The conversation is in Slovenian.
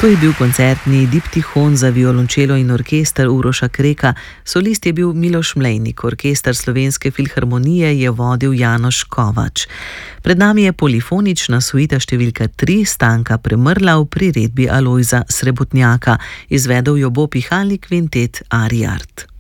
To je bil koncertni diptihon za violončelo in orkester Uroša Kreka, solist je bil Miloš Mlejnik, orkester Slovenske filharmonije je vodil Janoš Kovač. Pred nami je polifonična suita številka 3 Stanka Premrla v priredbi Alojza Srebotnjaka. Izvedel jo bo pihalni kvintet Ariart.